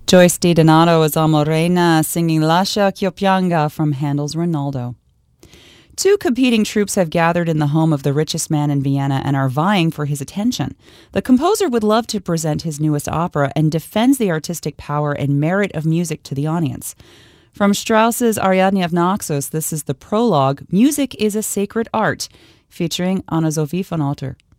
Joyce DiDonato is Amorena singing Lascia Ch'io Pianga from Handel's Rinaldo. Two competing troupes have gathered in the home of the richest man in Vienna and are vying for his attention. The composer would love to present his newest opera and defends the artistic power and merit of music to the audience. From Strauss's Ariadne of Naxos, this is the prologue, Music is a Sacred Art, featuring Anna-Sophie von Otter.